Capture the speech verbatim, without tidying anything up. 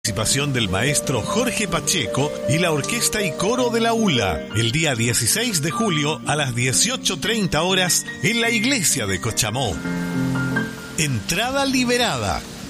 Participación del maestro Jorge Pacheco y la orquesta y coro de la U L A el día dieciséis de julio a las dieciocho treinta horas en la iglesia de Cochamó. Entrada liberada.